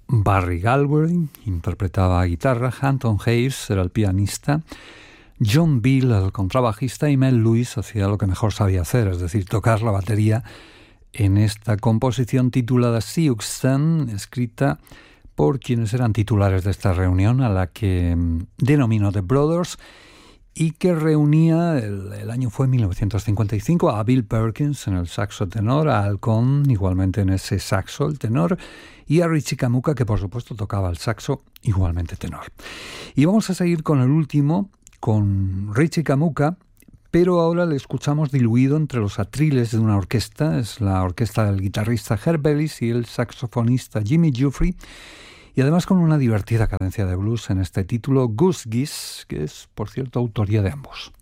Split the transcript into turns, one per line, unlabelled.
Barry Galbraith interpretaba guitarra, Hampton Hayes era el pianista, John Beal el contrabajista y Mel Lewis hacía lo que mejor sabía hacer, es decir, tocar la batería en esta composición titulada Siouxsie, escrita por quienes eran titulares de esta reunión, a la que denominó The Brothers, y que reunía, el año fue 1955, a Bill Perkins en el saxo tenor, a Al Cohn igualmente en ese saxo, el tenor, y a Richie Camuca, que por supuesto tocaba el saxo, igualmente tenor. Y vamos a seguir con el último, con Richie Camuca, pero ahora le escuchamos diluido entre los atriles de una orquesta. Es la orquesta del guitarrista Herb Ellis y el saxofonista Jimmy Giuffre, y además con una divertida cadencia de blues en este título Goose Geese, que es, por cierto, autoría de ambos.